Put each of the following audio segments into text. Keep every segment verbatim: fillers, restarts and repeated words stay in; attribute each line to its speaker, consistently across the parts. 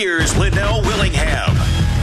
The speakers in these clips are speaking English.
Speaker 1: Here's Liddell Willingham.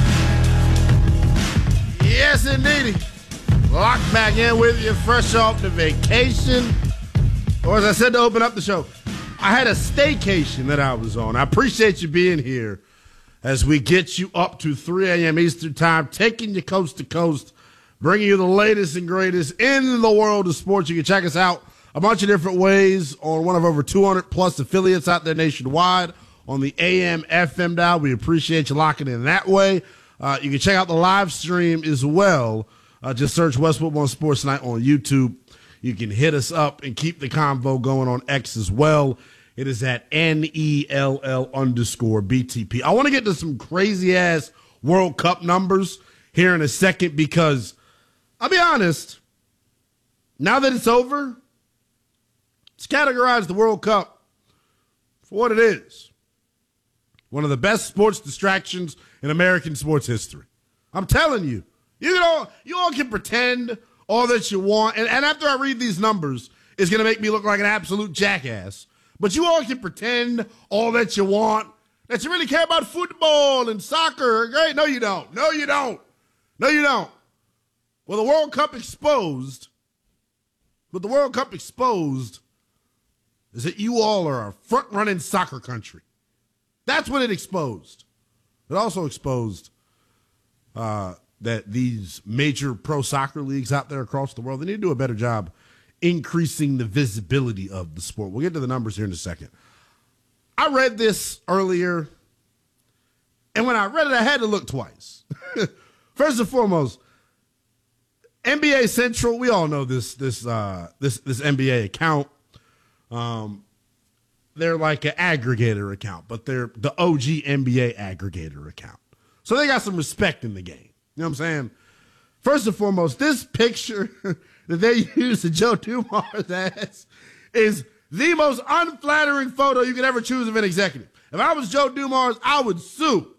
Speaker 2: Yes, indeed. Locked back in with you, fresh off the vacation. Or as I said to open up the show, I had a staycation that I was on. I appreciate you being here as we get you up to three a.m. Eastern time, taking you coast to coast, bringing you the latest and greatest in the world of sports. You can check us out a bunch of different ways on one of over two hundred plus affiliates out there nationwide on the A M F M dial. We appreciate you locking in that way. Uh, you can check out the live stream as well. Uh, just search West Football Sports Night on YouTube. You can hit us up and keep the convo going on X as well. It is at N E L L underscore B T P. I want to get to some crazy-ass World Cup numbers here in a second because, I'll be honest, now that it's over, let's categorize the World Cup for what it is. One of the best sports distractions in American sports history. I'm telling you, you know, you all can pretend all that you want, and, and after I read these numbers, it's going to make me look like an absolute jackass. But you all can pretend all that you want, that you really care about football and soccer. Great. No, you don't. No, you don't. No, you don't. Well, the World Cup exposed, what the World Cup exposed is that you all are a front-running soccer country. That's what it exposed. It also exposed uh, that these major pro soccer leagues out there across the world, they need to do a better job increasing the visibility of the sport. We'll get to the numbers here in a second. I read this earlier, and when I read it, I had to look twice. First and foremost, N B A Central, we all know this this uh, this this N B A account. Um, they're like an aggregator account, but they're the O G N B A aggregator account. So they got some respect in the game. You know what I'm saying? First and foremost, this picture that they use of Joe Dumars' ass is the most unflattering photo you could ever choose of an executive. If I was Joe Dumars, I would sue.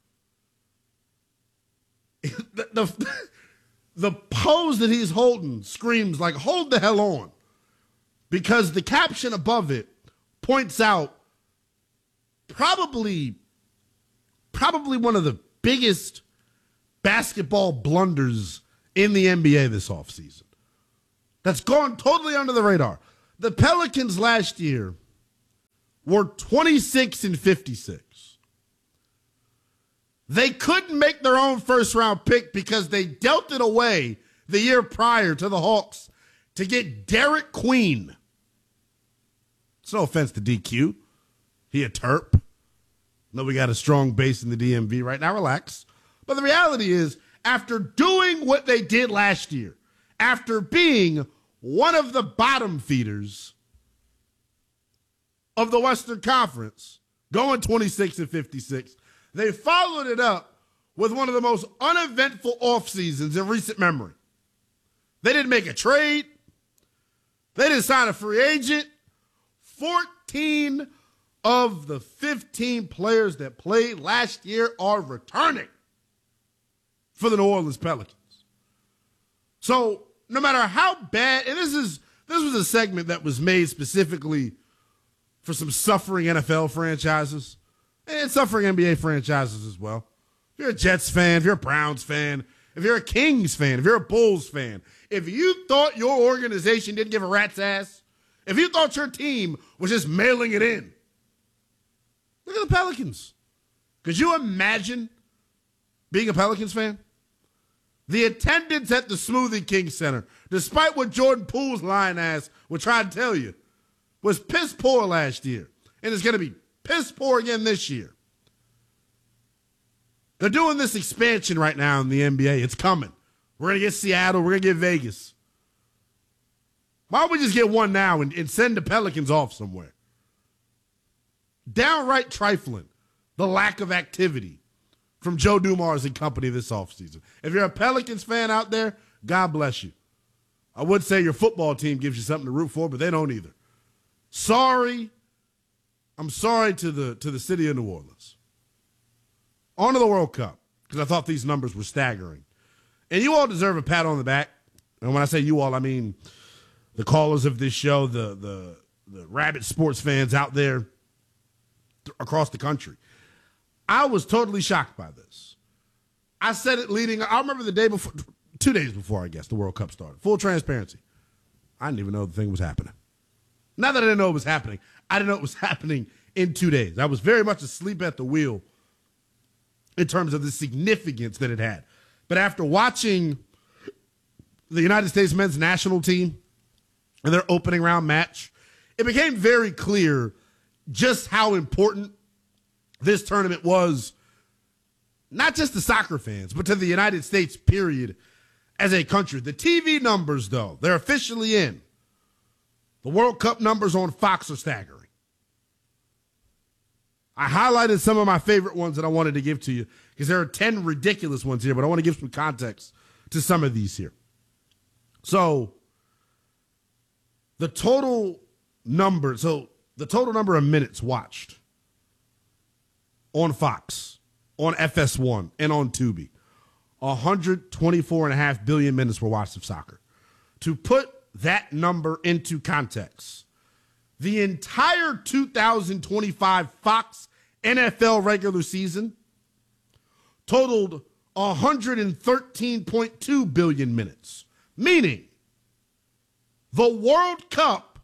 Speaker 2: the, the, the pose that he's holding screams like, hold the hell on. Because the caption above it points out probably, probably one of the biggest basketball blunders in the N B A this offseason. That's gone totally under the radar. The Pelicans last year were twenty-six and fifty-six. They couldn't make their own first round pick because they dealt it away the year prior to the Hawks to get Derek Queen. It's no offense to D Q. He a Terp. No, we got a strong base in the D M V right now. Relax. But the reality is, after doing what they did last year, after being one of the bottom feeders of the Western Conference, going twenty-six and fifty-six, they followed it up with one of the most uneventful off seasons in recent memory. They didn't make a trade. They didn't sign a free agent. fourteen of the fifteen players that played last year are returning for the New Orleans Pelicans. So no matter how bad, and this is this was a segment that was made specifically for some suffering N F L franchises and suffering N B A franchises as well. If you're a Jets fan, if you're a Browns fan, if you're a Kings fan, if you're a Bulls fan, if you thought your organization didn't give a rat's ass, if you thought your team was just mailing it in, look at the Pelicans. Could you imagine being a Pelicans fan? The attendance at the Smoothie King Center, despite what Jordan Poole's lying ass would try to tell you, was piss poor last year. And it's going to be piss poor again this year. They're doing this expansion right now in the N B A. It's coming. We're going to get Seattle. We're going to get Vegas. Why don't we just get one now and, and send the Pelicans off somewhere? Downright trifling, the lack of activity from Joe Dumars and company this offseason. If you're a Pelicans fan out there, God bless you. I would say your football team gives you something to root for, but they don't either. Sorry. I'm sorry to the to the city of New Orleans. On to the World Cup, because I thought these numbers were staggering. And you all deserve a pat on the back. And when I say you all, I mean the callers of this show, the the the rabid sports fans out there th- across the country. I was totally shocked by this. I said it leading, I remember the day before, two days before, I guess, the World Cup started. Full transparency. I didn't even know the thing was happening. Not that I didn't know it was happening. I didn't know it was happening in two days. I was very much asleep at the wheel in terms of the significance that it had. But after watching the United States men's national team and their opening round match, it became very clear just how important this tournament was, not just to soccer fans, but to the United States, period, as a country. The T V numbers, though, they're officially in. The World Cup numbers on Fox are staggering. I highlighted some of my favorite ones that I wanted to give to you because there are ten ridiculous ones here, but I want to give some context to some of these here. So the total number, so the total number of minutes watched on Fox, on F S one, and on Tubi, one hundred twenty-four and a half billion minutes were watched of soccer. To put that number into context, the entire two thousand twenty-five Fox N F L regular season totaled one hundred thirteen point two billion minutes, meaning the World Cup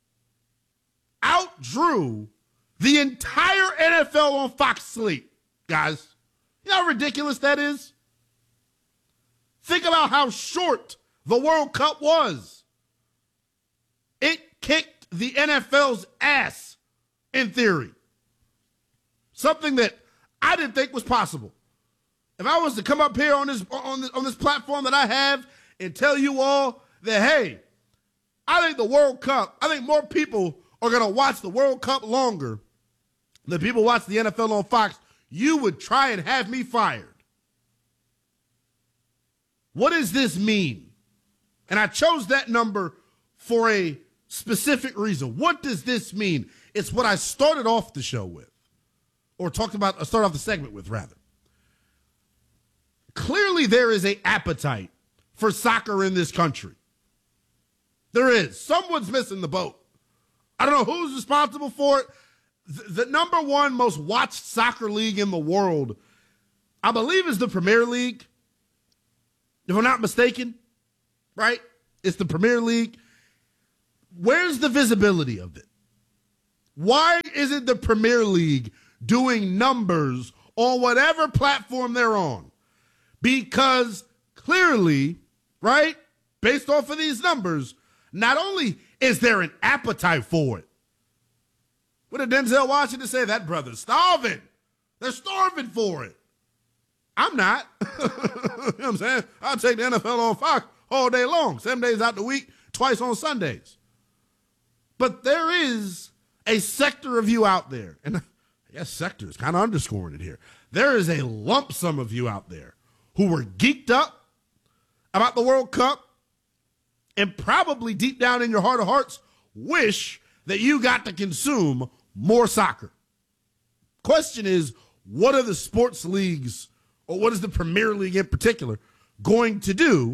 Speaker 2: outdrew the entire N F L on Fox slate, guys. You know how ridiculous that is? Think about how short the World Cup was. It kicked the N F L's ass, in theory. Something that I didn't think was possible. If I was to come up here on this on this, on this platform that I have and tell you all that, hey, I think the World Cup, I think more people are going to watch the World Cup longer than people watch the N F L on Fox, you would try and have me fired. What does this mean? And I chose that number for a specific reason. What does this mean? It's what I started off the show with, or talked about, or started off the segment with, rather. Clearly, there is an appetite for soccer in this country. There is. Someone's missing the boat. I don't know who's responsible for it. The, the number one most watched soccer league in the world, I believe, is the Premier League. If I'm not mistaken, right? It's the Premier League. Where's the visibility of it? Why isn't the Premier League doing numbers on whatever platform they're on? Because clearly, right, based off of these numbers, not only is there an appetite for it. What did Denzel Washington say? That brother's starving. They're starving for it. I'm not. You know what I'm saying? I'll take the N F L on Fox all day long, seven days out the week, twice on Sundays. But there is a sector of you out there, and I guess sector is kind of underscoring it here. There is a lump sum of you out there who were geeked up about the World Cup and probably deep down in your heart of hearts wish that you got to consume more soccer. Question is, what are the sports leagues, or what is the Premier League in particular, going to do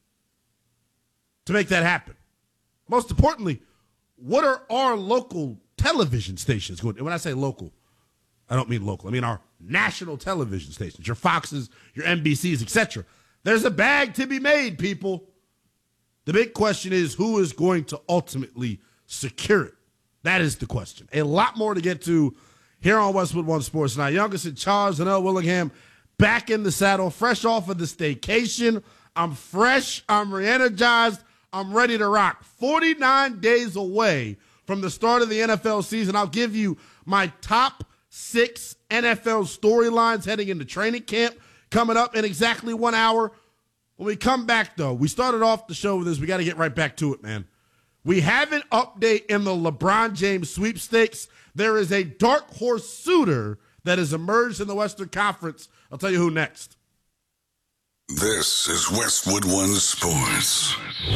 Speaker 2: to make that happen? Most importantly, what are our local television stations going to do? When I say local, I don't mean local. I mean our national television stations, your Foxes, your N B Cs, et cetera. There's a bag to be made, people. The big question is, who is going to ultimately secure it? That is the question. A lot more to get to here on Westwood One Sports Night. Youngest in charge, Zanell Willingham, back in the saddle, fresh off of the staycation. I'm fresh. I'm re-energized. I'm ready to rock. forty-nine days away from the start of the N F L season. I'll give you my top six N F L storylines heading into training camp coming up in exactly one hour. When we come back, though, we started off the show with this. We got to get right back to it, man. We have an update in the LeBron James sweepstakes. There is a dark horse suitor that has emerged in the Western Conference. I'll tell you who next.
Speaker 1: This is Westwood One Sports.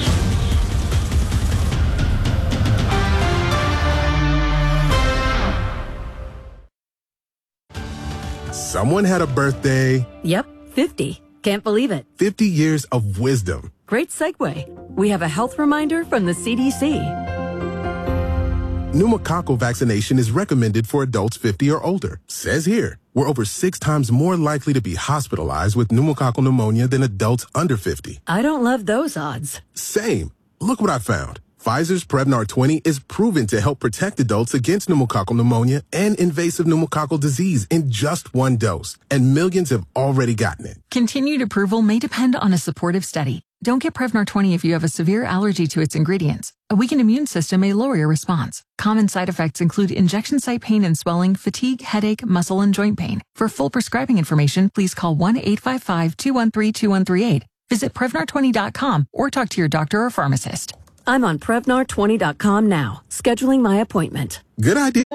Speaker 3: Someone had a birthday.
Speaker 4: Yep, fifty. Can't believe it.
Speaker 3: fifty years of wisdom.
Speaker 4: Great segue. We have a health reminder from the C D C.
Speaker 3: Pneumococcal vaccination is recommended for adults fifty or older. Says here, we're over six times more likely to be hospitalized with pneumococcal pneumonia than adults under fifty.
Speaker 4: I don't love those odds.
Speaker 3: Same. Look what I found. Pfizer's Prevnar twenty is proven to help protect adults against pneumococcal pneumonia and invasive pneumococcal disease in just one dose, and millions have already gotten it.
Speaker 5: Continued approval may depend on a supportive study. Don't get Prevnar twenty if you have a severe allergy to its ingredients. A weakened immune system may lower your response. Common side effects include injection site pain and swelling, fatigue, headache, muscle, and joint pain. For full prescribing information, please call one eight five five, two one three, two one three eight. Visit Prevnar twenty dot com or talk to your doctor or pharmacist.
Speaker 4: I'm on Prevnar twenty dot com now, scheduling my appointment.
Speaker 3: Good idea.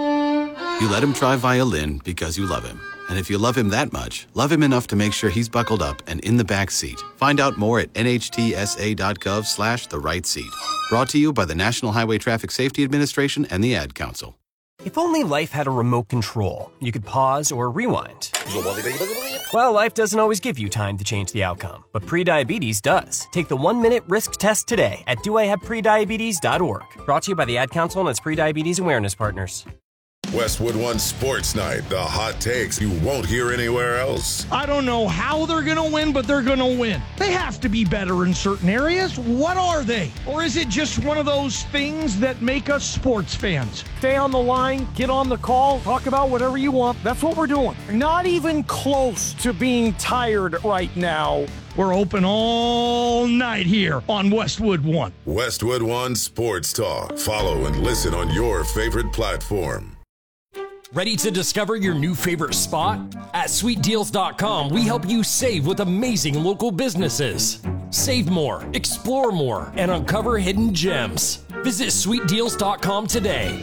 Speaker 6: You let him try violin because you love him. And if you love him that much, love him enough to make sure he's buckled up and in the back seat. Find out more at nhtsa.gov slash the right seat. Brought to you by the National Highway Traffic Safety Administration and the Ad Council.
Speaker 7: If only life had a remote control, you could pause or rewind. Well, life doesn't always give you time to change the outcome, but prediabetes does. Take the one-minute risk test today at do I have prediabetes dot org. Brought to you by the Ad Council and its prediabetes awareness partners.
Speaker 1: Westwood One Sports Night, the hot takes you won't hear anywhere else.
Speaker 8: I don't know how they're going to win, but they're going to win. They have to be better in certain areas. What are they? Or is it just one of those things that make us sports fans? Stay on the line, get on the call, talk about whatever you want. That's what we're doing. Not even close to being tired right now. We're open all night here on Westwood One.
Speaker 1: Westwood One Sports Talk. Follow and listen on your favorite platform.
Speaker 9: Ready to discover your new favorite spot? At sweet deals dot com, we help you save with amazing local businesses. Save more, explore more, and uncover hidden gems. Visit sweet deals dot com today.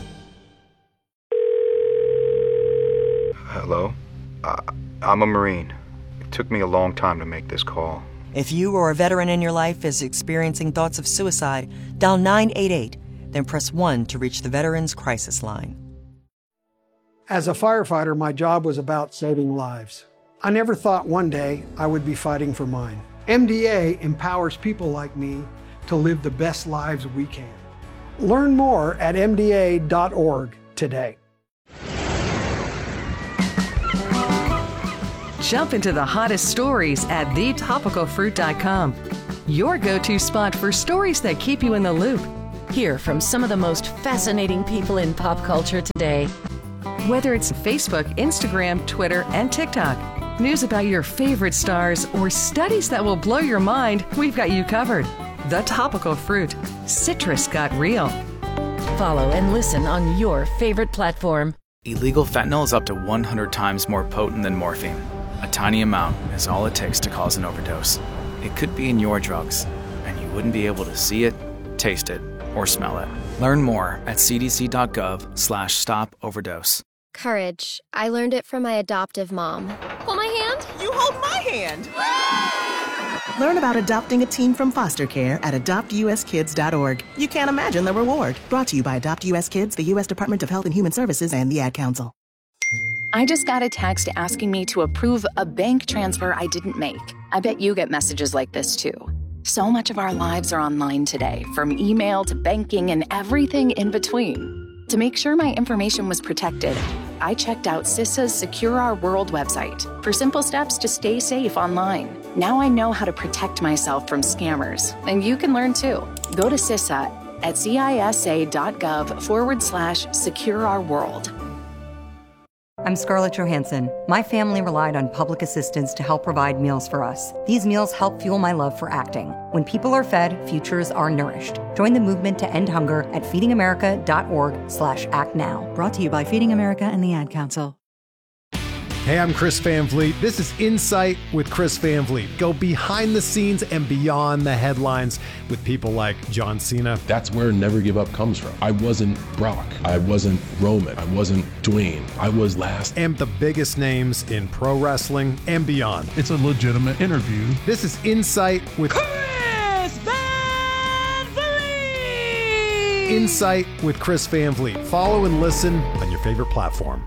Speaker 10: Hello? Uh, I'm a Marine. It took me a long time to make this call.
Speaker 11: If you or a veteran in your life is experiencing thoughts of suicide, dial nine eight eight, then press one to reach the Veterans Crisis Line.
Speaker 12: As a firefighter, my job was about saving lives. I never thought one day I would be fighting for mine. M D A empowers people like me to live the best lives we can. Learn more at M D A dot org today.
Speaker 13: Jump into the hottest stories at the topical fruit dot com. Your go-to spot for stories that keep you in the loop.
Speaker 14: Hear from some of the most fascinating people in pop culture today.
Speaker 13: Whether it's Facebook, Instagram, Twitter, and TikTok, news about your favorite stars, or studies that will blow your mind, we've got you covered. The Topical Fruit. Citrus got real.
Speaker 14: Follow and listen on your favorite platform.
Speaker 15: Illegal fentanyl is up to one hundred times more potent than morphine. A tiny amount is all it takes to cause an overdose. It could be in your drugs, and you wouldn't be able to see it, taste it, or smell it. Learn more at c d c dot gov slash stop overdose.
Speaker 16: Courage. I learned it from my adoptive mom. Hold my hand.
Speaker 17: You hold my hand.
Speaker 18: Learn about adopting a teen from foster care at adopt u s kids dot org. You can't imagine the reward. Brought to you by Adopt U S Kids, the U S Department of Health and Human Services, and the Ad Council.
Speaker 19: I just got a text asking me to approve a bank transfer I didn't make. I bet you get messages like this too. So much of our lives are online today, from email to banking and everything in between. To make sure my information was protected, I checked out CISA's Secure Our World website for simple steps to stay safe online. Now I know how to protect myself from scammers, and you can learn too. Go to CISA at cisa.gov forward slash secure our world.
Speaker 20: I'm Scarlett Johansson. My family relied on public assistance to help provide meals for us. These meals help fuel my love for acting. When people are fed, futures are nourished. Join the movement to end hunger at feeding america dot org slash act now.
Speaker 4: Brought to you by Feeding America and the Ad Council.
Speaker 21: Hey, I'm Chris Van Vliet. This is Insight with Chris Van Vliet. Go behind the scenes and beyond the headlines with people like John Cena.
Speaker 22: That's where Never Give Up comes from. I wasn't Brock. I wasn't Roman. I wasn't Dwayne. I was last.
Speaker 21: And the biggest names in pro wrestling and beyond.
Speaker 23: It's a legitimate interview.
Speaker 21: This is Insight with
Speaker 8: Chris Van Vliet!
Speaker 21: Insight with Chris Van Vliet. Follow and listen on your favorite platform.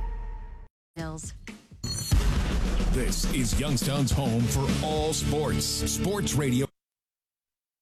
Speaker 24: This is Youngstown's home for all sports. Sports Radio.